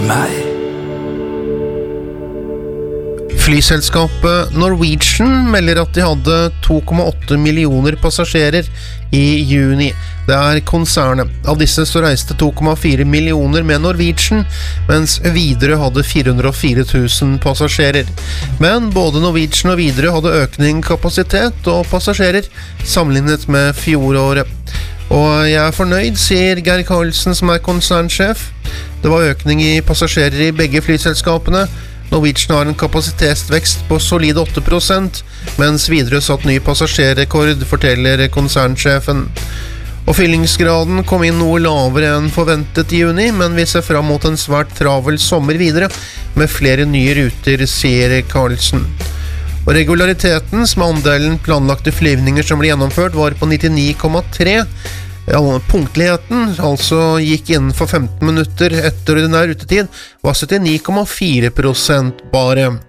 meg. Flyselskapet Norwegian melder at de hadde 2,8 millioner passasjerer i juni. Det konsernet. Av disse så reiste 2,4 millioner med Norwegian, mens Widerøe hadde 404 000 passasjerer. Men både Norwegian og Widerøe hadde økning kapasitet og passasjerer sammenlignet med fjoråret. Og jeg fornøyd, sier Geir Karlsen som konsernsjef. Det var økning i passasjerer i begge flyselskapene. Norwegian har en kapasitetsvekst på solide 8%, mens Widerøe satt ny passasjerrekord, forteller konsernsjefen. Og fyllingsgraden kom inn noe lavere enn forventet i juni, men vi ser frem mot en svært travel sommer videre, med flere nye ruter, sier Karlsen. Og regulariteten, som andelen planlagte flyvninger som ble gjennomført, var på 99,3%. Punktligheten, altså gikk innenfor 15 minutter etter ordinær rutetid, var 79,4% bare.